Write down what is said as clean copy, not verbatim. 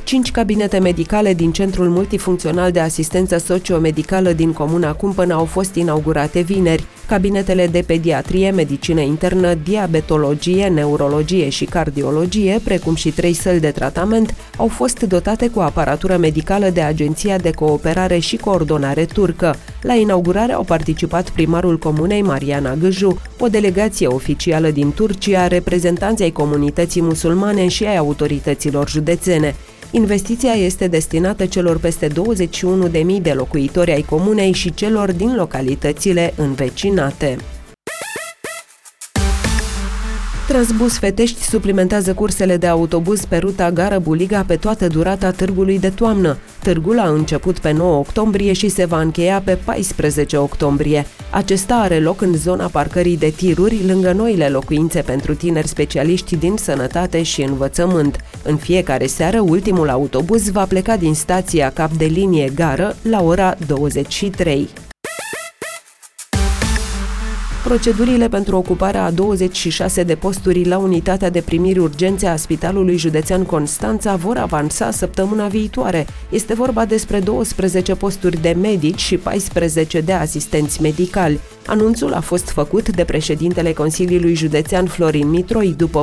5 cabinete medicale din Centrul Multifuncțional de Asistență Socio-Medicală din Comuna Cumpăna au fost inaugurate vineri. Cabinetele de pediatrie, medicină internă, diabetologie, neurologie și cardiologie, precum și 3 săli de tratament, au fost dotate cu aparatură medicală de Agenția de Cooperare și Coordonare Turcă. La inaugurare au participat primarul comunei Mariana Gâju, o delegație oficială din Turcia, reprezentanții ai comunității musulmane și ai autorităților județene. Investiția este destinată celor peste 21.000 de locuitori ai comunei și celor din localitățile învecinate. Transbus Fetești suplimentează cursele de autobuz pe ruta Gară-Buliga pe toată durata târgului de toamnă. Târgul a început pe 9 octombrie și se va încheia pe 14 octombrie. Acesta are loc în zona parcării de tiruri, lângă noile locuințe pentru tineri specialiști din sănătate și învățământ. În fiecare seară, ultimul autobuz va pleca din stația Cap de Linie Gară la ora 23. Procedurile pentru ocuparea a 26 de posturi la unitatea de primiri urgențe a Spitalului Județean Constanța vor avansa săptămâna viitoare. Este vorba despre 12 posturi de medici și 14 de asistenți medicali. Anunțul a fost făcut de președintele Consiliului Județean Florin Mitroi după